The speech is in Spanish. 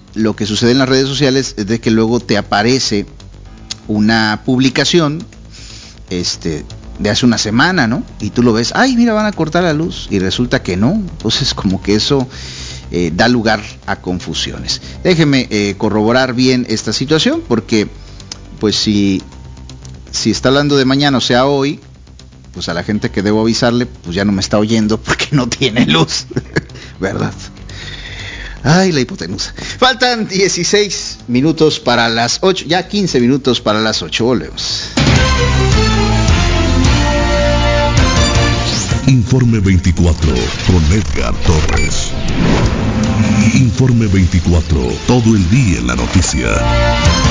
lo que sucede en las redes sociales es de que luego te aparece una publicación de hace una semana, ¿no? Y tú lo ves, ay, mira, van a cortar la luz, y resulta que no. Entonces como que eso da lugar a confusiones. Déjeme corroborar bien esta situación, porque pues si está hablando de mañana, o sea hoy, pues a la gente que debo avisarle, pues ya no me está oyendo porque no tiene luz, ¿verdad? Ay, la hipotenusa. Faltan 16 minutos para las 8, ya 15 minutos para las 8, volvemos. Informe 24 con Edgar Torres. Informe 24, todo el día en la noticia.